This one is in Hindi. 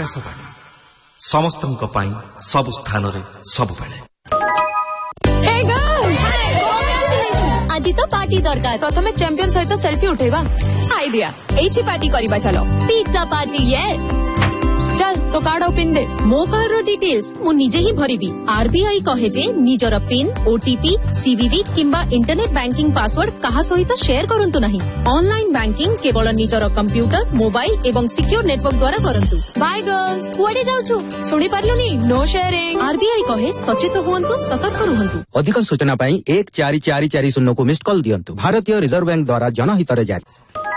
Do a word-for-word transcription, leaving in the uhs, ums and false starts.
आकाशवाणी समस्तଙ୍କ ପାଇଁ ସବୁ ସ୍ଥାନରେ ସବୁବେଳେ। आज तो पार्टी दरकार प्रथमे चैंपियन सहित सेल्फी उठेबा आइडिया एठी पार्टी करिबा चलो पिज्जा पार्टी ये चल तो कार्ड ओपन दे मो कार्ड रो डिटेल्स मु निजे ही भरिबी। आरबीआई कहे जे निजर पिन ओटीपी सीवीवी किंबा इंटरनेट बैंकिंग पासवर्ड कहा सहित शेयर करंतु नहीं। ऑनलाइन बैंकिंग केवल निजर कंप्यूटर मोबाइल एवं सिक्योर नेटवर्क द्वारा करंतु। बाय गर्ल्स कुआडे जाउछु सुनी पारलुनी नो शेयरिंग। आरबीआई कहे सचेत हुअन्तु सतर्क रहंतु। अधिक सूचना पाई एक चार चार चार शून्य को मिस्ड कॉल दियंतु। भारतीय रिजर्व बैंक द्वारा जनहित रे जारी।